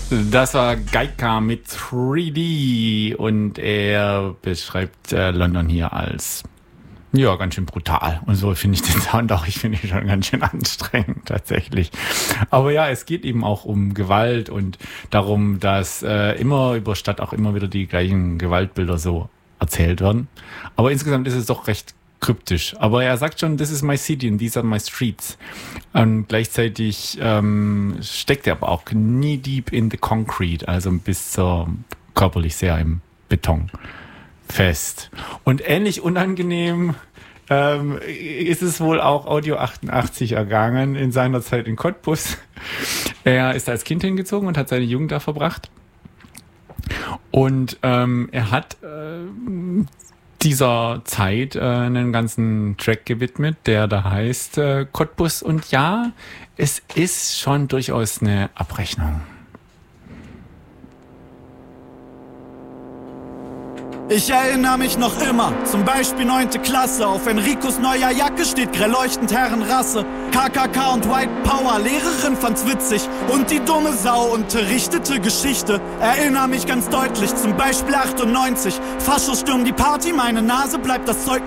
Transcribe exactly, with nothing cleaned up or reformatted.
Das war Gaika mit drei D und er beschreibt äh, London hier als ja, ganz schön brutal. Und so finde ich den Sound auch, ich finde ihn schon ganz schön anstrengend tatsächlich. Aber ja, es geht eben auch um Gewalt und darum, dass äh, immer über Stadt auch immer wieder die gleichen Gewaltbilder so erzählt werden. Aber insgesamt ist es doch recht kryptisch. Aber er sagt schon, this is my city and these are my streets. Und gleichzeitig ähm, steckt er aber auch knee deep in the concrete, also bis zur körperlich sehr im Beton fest. Und ähnlich unangenehm ähm, ist es wohl auch Audio achtundachtzig ergangen in seiner Zeit in Cottbus. Er ist als Kind hingezogen und hat seine Jugend da verbracht. Und ähm, er hat äh, dieser Zeit äh, einen ganzen Track gewidmet, der da heißt äh, Cottbus. Und ja, es ist schon durchaus eine Abrechnung. Ich erinnere mich noch immer, zum Beispiel neunte Klasse. Auf Enricos neuer Jacke steht grell leuchtend Herrenrasse. K K K und White Power, Lehrerin fand's witzig. Und die dumme Sau unterrichtete Geschichte. Erinnere mich ganz deutlich, zum Beispiel achtundneunzig. Faschos stürmen die Party, meine Nase bleibt das Zeugnis